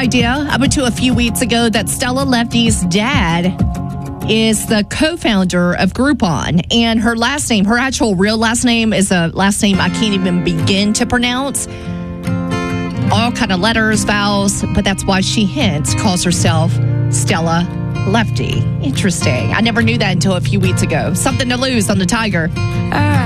idea up until a few weeks ago that Stella Lefty's dad is the co-founder of Groupon. And her last name, her actual real last name, is a last name I can't even begin to pronounce. All kind of letters, vowels, but that's why she calls herself Stella Lefty. Interesting. I never knew that until a few weeks ago. Something to lose on the Tiger.